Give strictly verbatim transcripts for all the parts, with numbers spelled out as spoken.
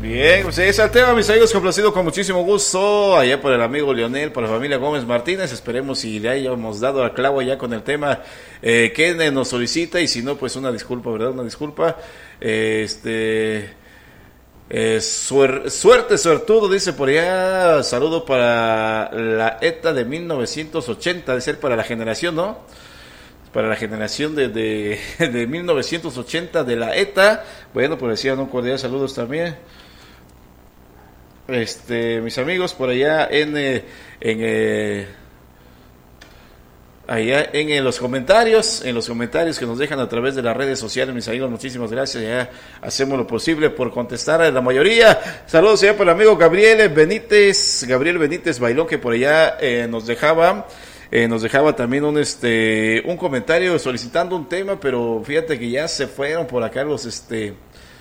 Bien, pues es el tema, mis amigos, complacido con muchísimo gusto, allá por el amigo Leonel, por la familia Gómez Martínez, esperemos si le hayamos dado al clavo ya con el tema eh, que nos solicita, y si no, pues una disculpa, ¿verdad? Una disculpa, eh, este, eh, suer, suerte, suertudo, dice por allá, saludo para la ETA de mil novecientos ochenta, de ser para la generación, ¿no? Para la generación de, de, de mil novecientos ochenta de la ETA, bueno, pues decía, un cordial saludos también. Este, mis amigos por allá en, eh, en eh, allá en, en los comentarios, en los comentarios que nos dejan a través de las redes sociales, mis amigos, muchísimas gracias, ya hacemos lo posible por contestar a la mayoría. Saludos allá para el amigo Gabriel Benítez, Gabriel Benítez Bailón, que por allá eh, nos dejaba Eh, nos dejaba también un este un comentario solicitando un tema, pero fíjate que ya se fueron por acá los este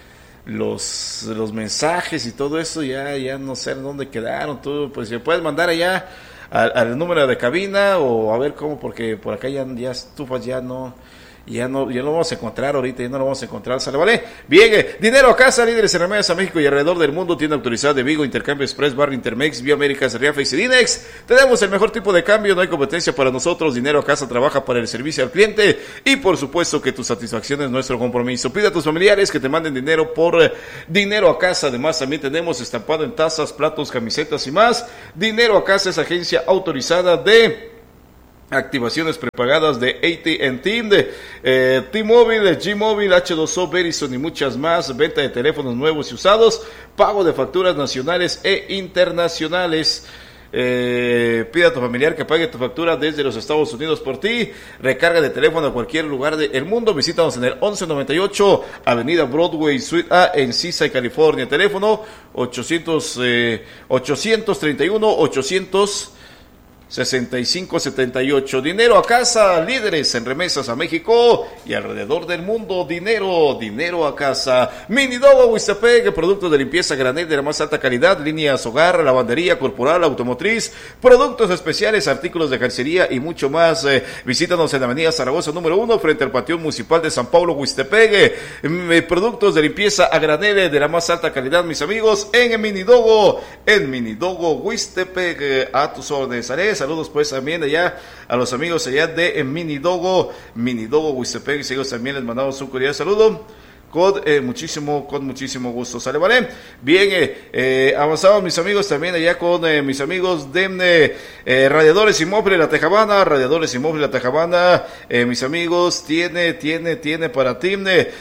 los los mensajes y todo eso, ya ya no sé dónde quedaron. Tú pues si puedes mandar allá al, al número de cabina o a ver cómo, porque por acá ya ya estufas ya no Ya no, ya no lo vamos a encontrar ahorita, ya no lo vamos a encontrar, ¿sale? Vale. Bien, eh, dinero a casa, líderes en remedios a México y alrededor del mundo, tienda autorizada de Vigo, Intercambio Express, Barra Intermex, Vía Américas, Riafa y Cidinex. Tenemos el mejor tipo de cambio, no hay competencia para nosotros. Dinero a casa trabaja para el servicio al cliente y por supuesto que tu satisfacción es nuestro compromiso. Pide a tus familiares que te manden dinero por eh, dinero a casa. Además, también tenemos estampado en tazas, platos, camisetas y más. Dinero a casa es agencia autorizada de activaciones prepagadas de A T and T, de eh, T-Mobile, G-Mobile, H dos O, Verizon y muchas más. Venta de teléfonos nuevos y usados, pago de facturas nacionales e internacionales. Eh, pide a tu familiar que pague tu factura desde los Estados Unidos por ti. Recarga de teléfono a cualquier lugar del mundo. Visítanos en el once noventa y ocho Avenida Broadway Suite A en Seaside, California. Teléfono ochocientos, eh, ochocientos treinta y uno, ochocientos sesenta y cinco setenta y ocho. Dinero a casa, líderes en remesas a México y alrededor del mundo. Dinero, dinero a casa. Minidogo Huistepec, productos de limpieza granel de la más alta calidad, líneas hogar, lavandería corporal, automotriz, productos especiales, artículos de calcería y mucho más. Eh, visítanos en la avenida Zaragoza número uno, frente al Panteón Municipal de San Pablo, Huistepec. Eh, productos de limpieza a granel de la más alta calidad, mis amigos, en Minidogo, en Minidogo Huistepec, eh, a tus órdenes. Haré saludos pues también allá a los amigos allá de Minidogo, Minidogo Huistepec, y seguimos también, les mandamos un cordial saludo con eh, muchísimo, con muchísimo gusto, ¿sale? Vale. Bien, eh, eh, avanzamos mis amigos también allá con eh, mis amigos de eh, eh, Radiadores y Mofle La Tejabana, Radiadores y Mofle La Tejabana, eh, mis amigos, tiene, tiene, tiene para ti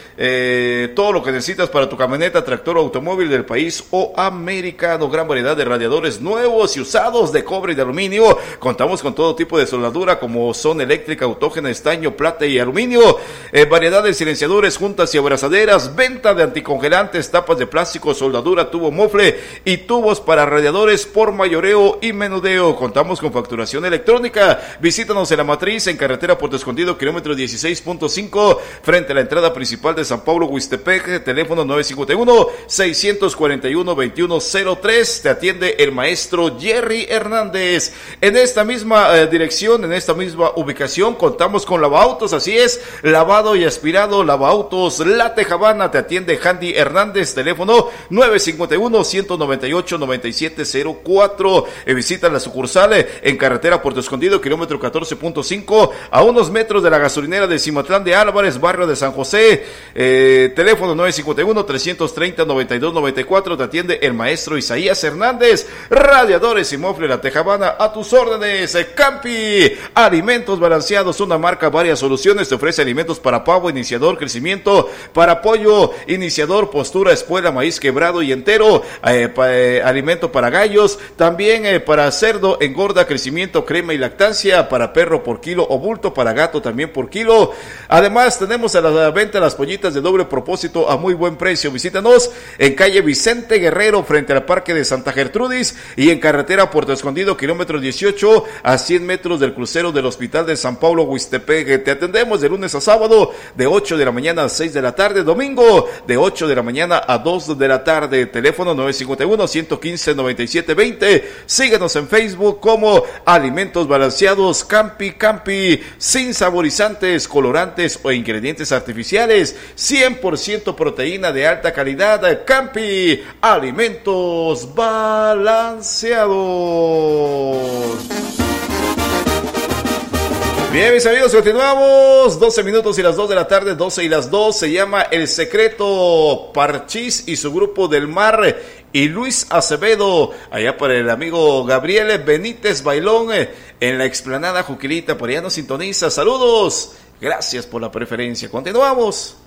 eh, todo lo que necesitas para tu camioneta, tractor o automóvil del país o americano. Gran variedad de radiadores nuevos y usados de cobre y de aluminio. Contamos con todo tipo de soldadura como son eléctrica, autógena, estaño, plata y aluminio. Eh, variedad de silenciadores, juntas y abrazaderas. Venta de anticongelantes, tapas de plástico, soldadura, tubo mofle y tubos para radiadores por mayoreo y menudeo. Contamos con facturación electrónica. Visítanos en la matriz en carretera Puerto Escondido, kilómetro dieciséis punto cinco, frente a la entrada principal de San Pablo, Huistepec. Teléfono nueve cinco uno, seis cuatro uno, dos uno cero tres. Te atiende el maestro Jerry Hernández. En esta misma eh, dirección, en esta misma ubicación, contamos con lavautos, así es, lavado y aspirado, lavautos, La Tejabana, te atiende Handy Hernández. Teléfono nueve cinco uno, uno nueve ocho, nueve siete cero cuatro. Eh, visita la sucursal eh, en carretera Puerto Escondido, kilómetro catorce punto cinco, a unos metros de la gasolinera de Cimatlán de Álvarez, barrio de San José. Eh, teléfono nueve cinco uno, tres tres cero, nueve dos nueve cuatro. Te atiende el maestro Isaías Hernández. Radiadores y Mofle La Tejabana, a tus órdenes. Eh, Campi, alimentos balanceados, una marca, varias soluciones. Te ofrece alimentos para pavo, iniciador, crecimiento, para pollo, iniciador, postura, espuela, maíz quebrado y entero, eh, pa, eh, alimento para gallos, también eh, para cerdo, engorda, crecimiento, crema y lactancia, para perro por kilo o bulto, para gato también por kilo. Además tenemos a la venta las pollitas de doble propósito a muy buen precio. Visítanos en calle Vicente Guerrero, frente al Parque de Santa Gertrudis, y en carretera Puerto Escondido, kilómetro dieciocho, a cien metros del crucero del Hospital de San Pablo, Huistepec. Te atendemos de lunes a sábado, de ocho de la mañana a seis de la tarde, domingo de ocho de la mañana a dos de la tarde. Teléfono nueve cinco uno, uno uno cinco, nueve siete dos cero. Síguenos en Facebook como Alimentos Balanceados Campi Campi, sin saborizantes, colorantes o ingredientes artificiales, cien por ciento proteína de alta calidad. Campi, alimentos balanceados. Bien, mis amigos, continuamos. doce minutos y las dos de la tarde, doce y las dos. Se llama El Secreto, Parchís y su grupo del Mar y Luis Acevedo, allá por el amigo Gabriel Benítez Bailón, en la explanada Juquilita. Por allá nos sintoniza. Saludos. Gracias por la preferencia. Continuamos.